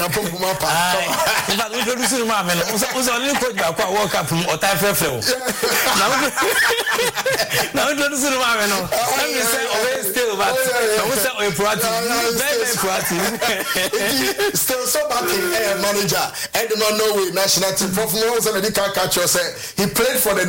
Puma pa. In fact, we introduce him man. Who's only coach back World Cup from Otai Frefreo. Now introduce him man. Let me say always still but we say we proactive. Very proactive. Still so bad manager. I do not know with national team. Prof. Mohammed Sani can catch you say he played for the